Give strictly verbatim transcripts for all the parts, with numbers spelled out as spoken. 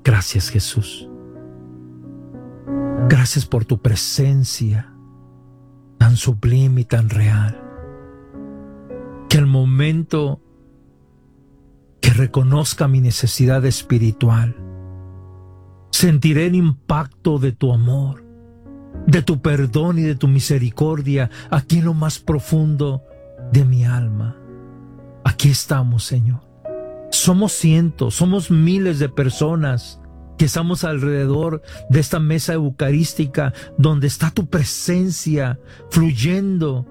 Gracias, Jesús. Gracias por tu presencia tan sublime y tan real. Que al momento que reconozca mi necesidad espiritual, sentiré el impacto de tu amor, de tu perdón y de tu misericordia aquí en lo más profundo de mi alma. Aquí estamos, Señor. Somos cientos, somos miles de personas que estamos alrededor de esta mesa eucarística donde está tu presencia fluyendo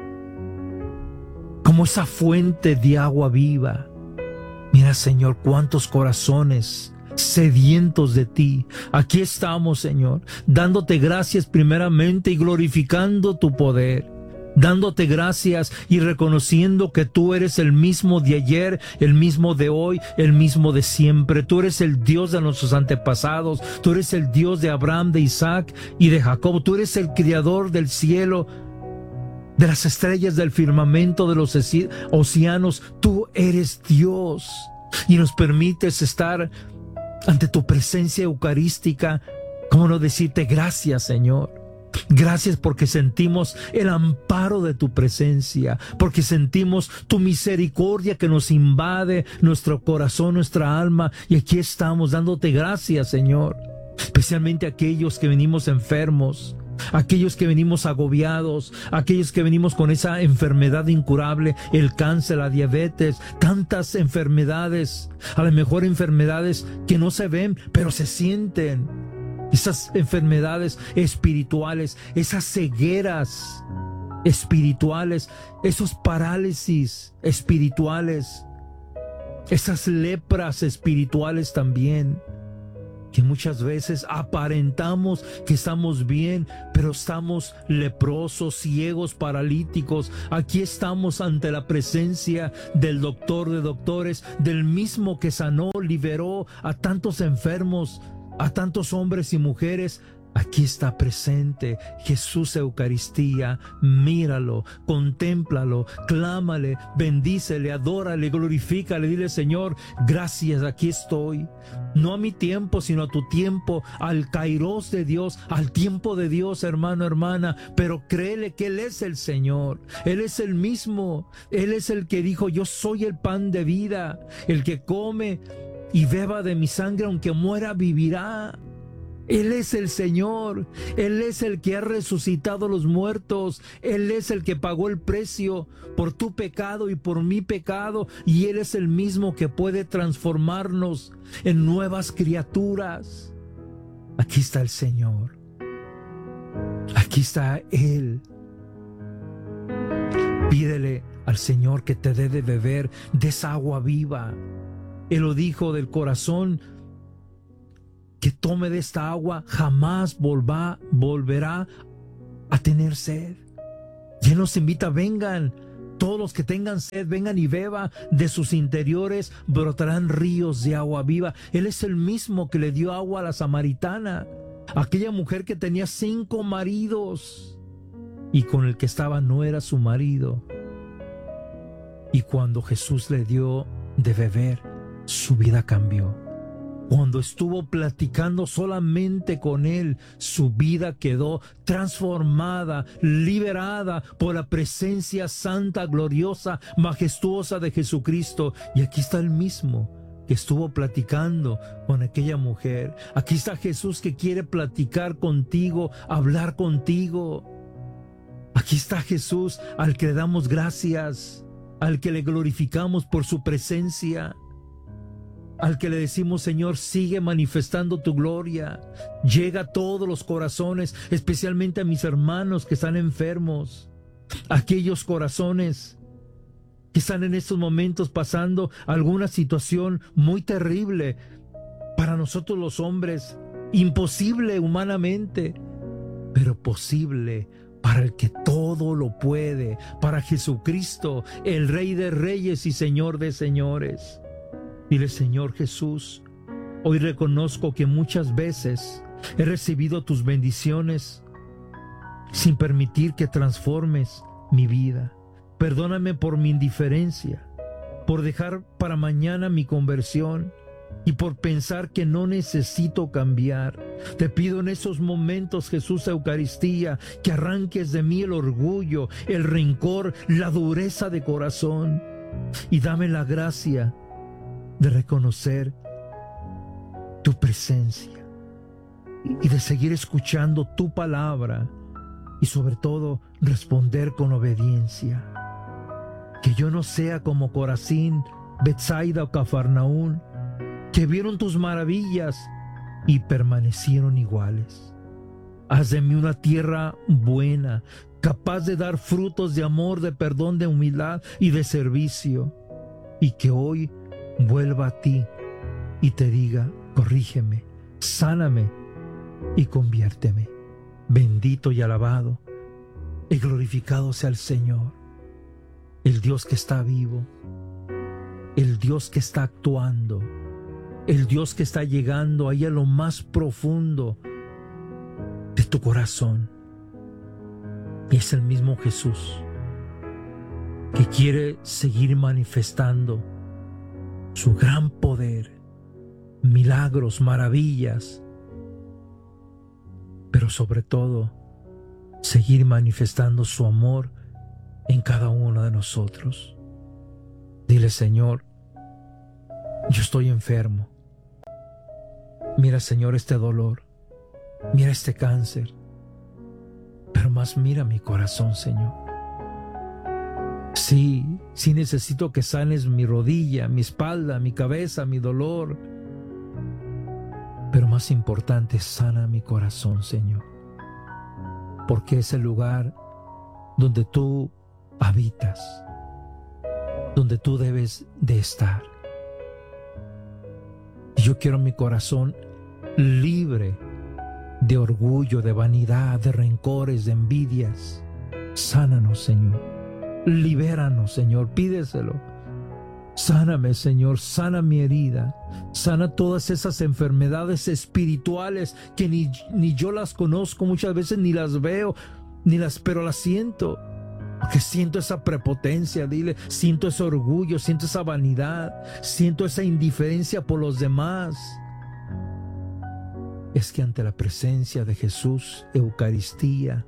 como esa fuente de agua viva. Mira, Señor, cuántos corazones sedientos de ti. Aquí estamos, Señor, dándote gracias primeramente y glorificando tu poder. Dándote gracias y reconociendo que tú eres el mismo de ayer, el mismo de hoy, el mismo de siempre. Tú eres el Dios de nuestros antepasados. Tú eres el Dios de Abraham, de Isaac y de Jacob. Tú eres el Creador del cielo, de las estrellas, del firmamento, de los océanos. Tú eres Dios y nos permites estar ante tu presencia eucarística. ¿Cómo no decirte gracias, Señor? Gracias porque sentimos el amparo de tu presencia, porque sentimos tu misericordia que nos invade nuestro corazón, nuestra alma, y aquí estamos dándote gracias, Señor. Especialmente aquellos que venimos enfermos, aquellos que venimos agobiados, aquellos que venimos con esa enfermedad incurable, el cáncer, la diabetes, tantas enfermedades, a lo mejor enfermedades que no se ven, pero se sienten. Esas enfermedades espirituales, esas cegueras espirituales, esos parálisis espirituales, esas lepras espirituales también, que muchas veces aparentamos que estamos bien, pero estamos leprosos, ciegos, paralíticos. Aquí estamos ante la presencia del doctor de doctores, del mismo que sanó, liberó a tantos enfermos, a tantos hombres y mujeres. Aquí está presente Jesús Eucaristía. Míralo, contémplalo, clámale, bendícele, adórale, glorifícale, dile: Señor, gracias, aquí estoy. No a mi tiempo, sino a tu tiempo, al kairos de Dios, al tiempo de Dios, hermano, hermana. Pero créele que Él es el Señor, Él es el mismo, Él es el que dijo: yo soy el pan de vida, el que come y beba de mi sangre, aunque muera, vivirá. Él es el Señor, Él es el que ha resucitado a los muertos, Él es el que pagó el precio por tu pecado y por mi pecado, y Él es el mismo que puede transformarnos en nuevas criaturas. Aquí está el Señor, aquí está Él. Pídele al Señor que te dé de beber de esa agua viva. Él lo dijo del corazón: que tome de esta agua jamás volva, volverá a tener sed. Y Él nos invita: vengan, todos los que tengan sed, vengan y beba, de sus interiores brotarán ríos de agua viva. Él es el mismo que le dio agua a la samaritana, aquella mujer que tenía cinco maridos y con el que estaba no era su marido. Y cuando Jesús le dio de beber, su vida cambió. Cuando estuvo platicando solamente con Él, su vida quedó transformada, liberada por la presencia santa, gloriosa, majestuosa de Jesucristo. Y aquí está el mismo que estuvo platicando con aquella mujer. Aquí está Jesús que quiere platicar contigo, hablar contigo. Aquí está Jesús al que le damos gracias, al que le glorificamos por su presencia, al que le decimos: Señor, sigue manifestando tu gloria. Llega a todos los corazones, especialmente a mis hermanos que están enfermos, aquellos corazones que están en estos momentos pasando alguna situación muy terrible, para nosotros los hombres, imposible humanamente, pero posible para el que todo lo puede, para Jesucristo, el Rey de Reyes y Señor de Señores. Dile: Señor Jesús, hoy reconozco que muchas veces he recibido tus bendiciones sin permitir que transformes mi vida. Perdóname por mi indiferencia, por dejar para mañana mi conversión. y por pensar que no necesito cambiar. Te pido en esos momentos, Jesús, Eucaristía, que arranques de mí el orgullo, el rencor, la dureza de corazón, y dame la gracia de reconocer tu presencia y de seguir escuchando tu palabra y sobre todo responder con obediencia. Que yo no sea como Corazín, Betsaida o Cafarnaún, que vieron tus maravillas y permanecieron iguales. Haz de mí una tierra buena, capaz de dar frutos de amor, de perdón, de humildad y de servicio, y que hoy vuelva a ti y te diga: corrígeme, sáname y conviérteme. Bendito y alabado y glorificado sea el Señor, el Dios que está vivo, el Dios que está actuando, el Dios que está llegando ahí a lo más profundo de tu corazón. Y es el mismo Jesús que quiere seguir manifestando su gran poder, milagros, maravillas, pero sobre todo seguir manifestando su amor en cada uno de nosotros. Dile: Señor, yo estoy enfermo. Mira, Señor, este dolor. Mira este cáncer. Pero más mira mi corazón, Señor. Sí, sí necesito que sanes mi rodilla, mi espalda, mi cabeza, mi dolor. Pero más importante, sana mi corazón, Señor. Porque es el lugar donde tú habitas, donde tú debes de estar. Y yo quiero mi corazón libre de orgullo, de vanidad, de rencores, de envidias. Sánanos, Señor. Libéranos, Señor. Pídeselo. Sáname, Señor. Sana mi herida. Sana todas esas enfermedades espirituales que ni, ni yo las conozco muchas veces, ni las veo, ni las, pero las siento. Porque siento esa prepotencia, dile, siento ese orgullo, siento esa vanidad, siento esa indiferencia por los demás. Es que ante la presencia de Jesús, Eucaristía,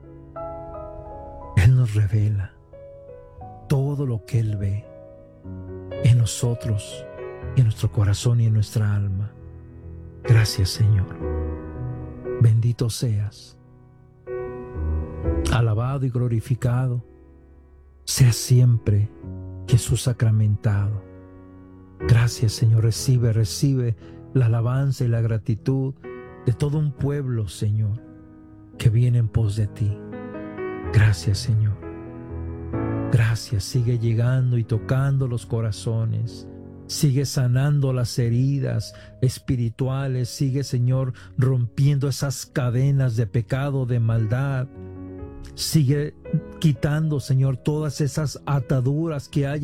Él nos revela todo lo que Él ve en nosotros, en nuestro corazón y en nuestra alma. Gracias, Señor. Bendito seas. Alabado y glorificado sea siempre Jesús sacramentado. Gracias, Señor. Recibe, recibe la alabanza y la gratitud de todo un pueblo, Señor, que viene en pos de ti. Gracias, Señor. Gracias. Sigue llegando y tocando los corazones. Sigue sanando las heridas espirituales. Sigue, Señor, rompiendo esas cadenas de pecado, de maldad. Sigue quitando, Señor, todas esas ataduras que hay